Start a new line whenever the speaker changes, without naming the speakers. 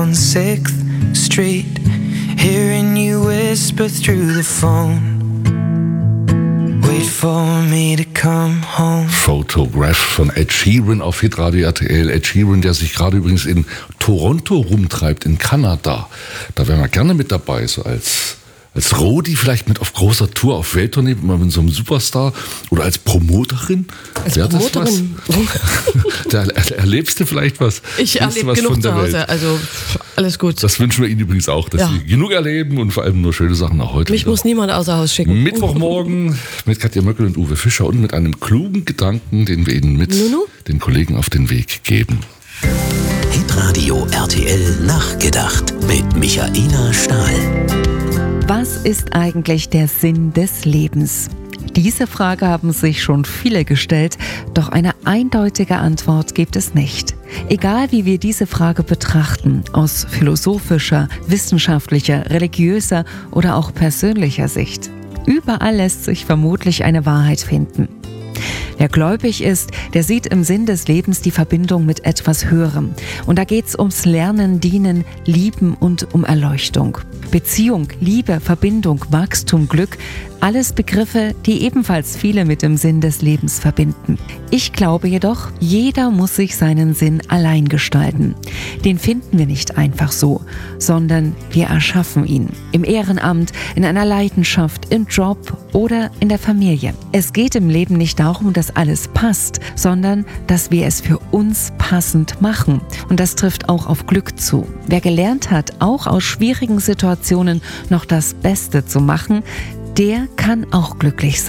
On 6th Street, hearing you whisper through the phone. Wait for me to come home.
Photograph von Ed Sheeran auf Hitradio RTL. Ed Sheeran, der sich gerade übrigens in Toronto rumtreibt, in Kanada. Da wären wir gerne mit dabei, so als Roadie vielleicht mit auf großer Tour, auf Welttournee, mal mit so einem Superstar oder als Promoterin.
Als Promoterin?
Da erlebst du vielleicht was.
Ich erlebe genug zu Hause, also alles gut.
Das wünschen wir Ihnen übrigens auch, dass Sie genug erleben und vor allem nur schöne Sachen auch heute.
Mich muss niemand außer Haus schicken.
Mittwochmorgen mit Katja Möckel und Uwe Fischer und mit einem klugen Gedanken, den wir Ihnen mit den Kollegen auf den Weg geben.
Hitradio RTL nachgedacht mit Michaela Stahl.
Was ist eigentlich der Sinn des Lebens? Diese Frage haben sich schon viele gestellt, doch eine eindeutige Antwort gibt es nicht. Egal wie wir diese Frage betrachten, aus philosophischer, wissenschaftlicher, religiöser oder auch persönlicher Sicht, überall lässt sich vermutlich eine Wahrheit finden. Wer gläubig ist, der sieht im Sinn des Lebens die Verbindung mit etwas Höherem. Und da geht's ums Lernen, Dienen, Lieben und um Erleuchtung. Beziehung, Liebe, Verbindung, Wachstum, Glück, alles Begriffe, die ebenfalls viele mit dem Sinn des Lebens verbinden. Ich glaube jedoch, jeder muss sich seinen Sinn allein gestalten. Den finden wir nicht einfach so, sondern wir erschaffen ihn. Im Ehrenamt, in einer Leidenschaft, im Job oder in der Familie. Es geht im Leben nicht darum, dass alles passt, sondern dass wir es für uns passend machen. Und das trifft auch auf Glück zu. Wer gelernt hat, auch aus schwierigen Situationen noch das Beste zu machen, der kann auch glücklich sein.